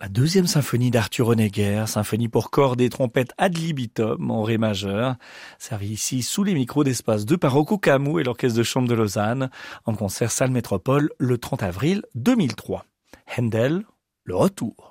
La deuxième symphonie d'Arthur Honegger, symphonie pour cordes et trompettes ad libitum en ré majeur, servie ici sous les micros d'Espace 2 par Rocco Camou et l'Orchestre de chambre de Lausanne, en concert salle Métropole le 30 avril 2003. Handel, le retour.